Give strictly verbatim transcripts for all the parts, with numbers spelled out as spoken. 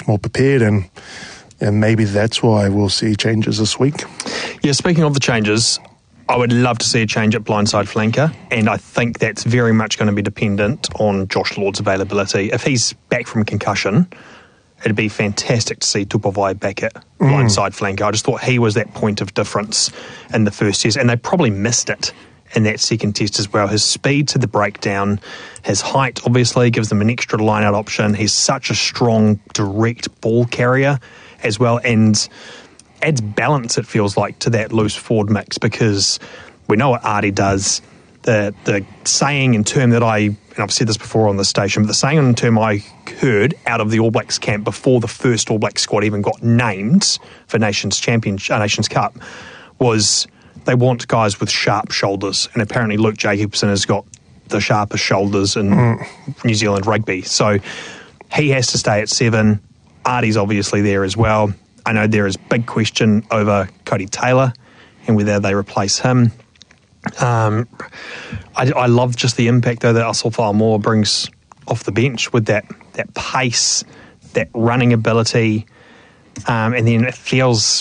much more prepared, and and maybe that's why we'll see changes this week. Yeah, speaking of the changes, I would love to see a change at blindside flanker, and I think that's very much going to be dependent on Josh Lord's availability. If he's back from concussion, it'd be fantastic to see Tupavai back at blindside mm. flanker. I just thought he was that point of difference in the first test, and they probably missed it in that second test as well. His speed to the breakdown, his height obviously gives them an extra line-out option. He's such a strong, direct ball carrier as well, and adds balance, it feels like, to that loose forward mix, because we know what Ardie does. The the saying and term that I, and I've said this before on the station, but the saying and term I heard out of the All Blacks camp before the first All Blacks squad even got named for Nations Champion, uh, Nations Cup was they want guys with sharp shoulders, and apparently Luke Jacobson has got the sharpest shoulders in mm. New Zealand rugby. So he has to stay at seven. Ardie's obviously there as well. I know there is big question over Cody Taylor and whether they replace him. Um, I, I love just the impact, though, that Asamoah Moore brings off the bench with that, that pace, that running ability, um, and then it feels,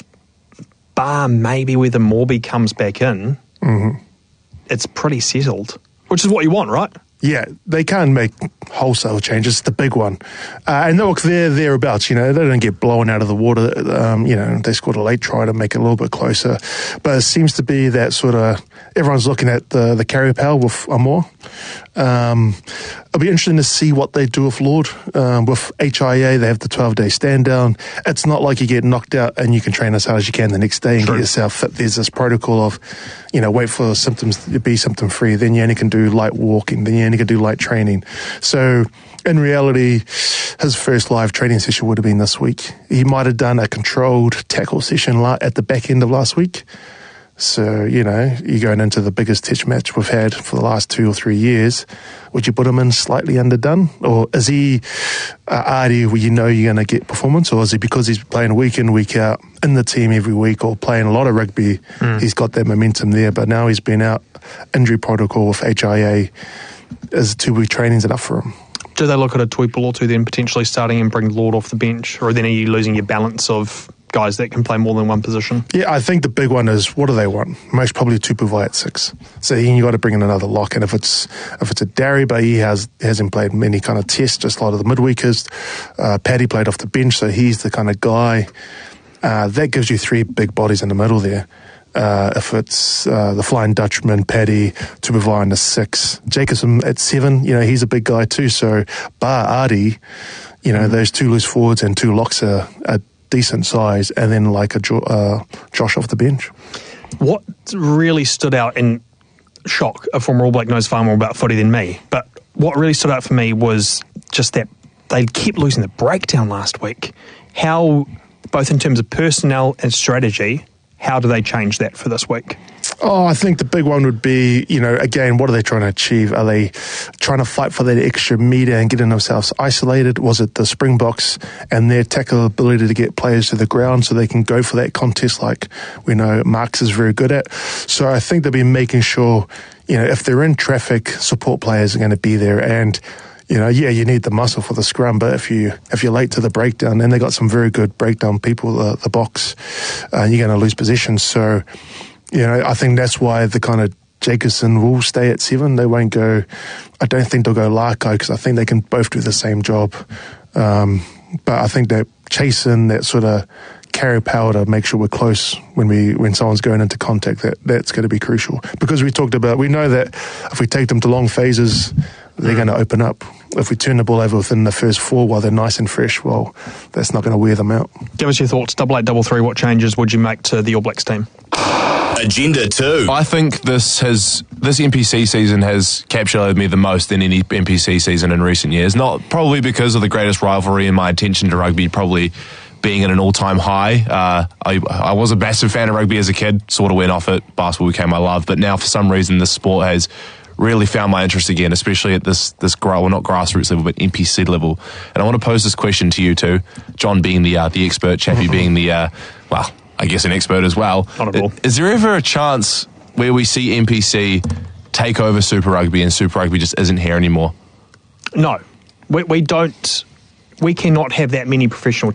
bar maybe whether Morby comes back in, mm-hmm. it's pretty settled, which is what you want, right? Yeah, they can't make wholesale changes. It's the big one. Uh, and look, they're thereabouts, you know, they don't get blown out of the water. Um, you know, they scored a late try to make it a little bit closer. But it seems to be that sort of, everyone's looking at the, the carry power with Amor. Um, it'll be interesting to see what they do with Lord. Um, with H I A, they have the twelve-day stand-down. It's not like you get knocked out and you can train as hard as you can the next day and True. Get yourself fit. There's this protocol of, you know, wait for symptoms to be symptom-free. Then you only can do light walking. Then you only can do light training. So in reality, his first live training session would have been this week. He might have done a controlled tackle session at the back end of last week. So, you know, you're going into the biggest test match we've had for the last two or three years. Would you put him in slightly underdone? Or is he uh, Ardie where you know you're going to get performance? Or is he because he's playing week in, week out in the team every week or playing a lot of rugby, mm. he's got that momentum there. But now he's been out, injury protocol with H I A. Is two-week training's enough for him? Do they look at a Tuipu or two then potentially starting and bring Lord off the bench? Or then are you losing your balance of guys that can play more than one position? Yeah, I think the big one is, what do they want? Most probably Tupavai at six. So then you got to bring in another lock. And if it's if it's a Darry, but he has, hasn't played many kind of tests, just a lot of the midweekers. Uh, Paddy played off the bench, so he's the kind of guy. Uh, that gives you three big bodies in the middle there. Uh, if it's uh, the Flying Dutchman, Paddy, Tupavai in the six, Jacobson at seven, you know, he's a big guy too. So bar Ardie, you know, mm. those two loose forwards and two locks are, are decent size, and then like a jo- uh, Josh off the bench. What really stood out, in shock, a former All Black knows far more about footy than me, but what really stood out for me was just that they kept losing the breakdown last week. How, both in terms of personnel and strategy, how do they change that for this week? Oh, I think the big one would be, you know, again, what are they trying to achieve? Are they trying to fight for that extra metre and getting themselves isolated? Was it the Springboks and their tackle ability to get players to the ground so they can go for that contest like we know Marks is very good at? So I think they'll be making sure, you know, if they're in traffic, support players are going to be there. And you know, yeah, you need the muscle for the scrum, but if you if you're late to the breakdown, then they got some very good breakdown people, uh, the box, uh, and you're going to lose positions. So, you know, I think that's why the kind of Jacobson will stay at seven. They won't go. I don't think they'll go Larko because I think they can both do the same job. Um, but I think that chasing that sort of carry power to make sure we're close when we when someone's going into contact, that that's going to be crucial. Because we talked about, we know that if we take them to long phases, they're mm. going to open up. If we turn the ball over within the first four while they're nice and fresh, well, that's not going to wear them out. Give us your thoughts. Double eight, double three, what changes would you make to the All Blacks team? Agenda two. I think this has this N P C season has captured me the most than any N P C season in recent years. Not probably because of the greatest rivalry and my attention to rugby probably being at an all-time high. Uh, I, I was a massive fan of rugby as a kid, sort of went off it. Basketball became my love, but now for some reason this sport has really found my interest again, especially at this, this well, not grassroots level, but N P C level. And I want to pose this question to you too, John being the uh, the expert, Chappie being the, uh, well, I guess an expert as well. Not at all. Is there ever a chance where we see N P C take over Super Rugby and Super Rugby just isn't here anymore? No. We, we don't... We cannot have that many professional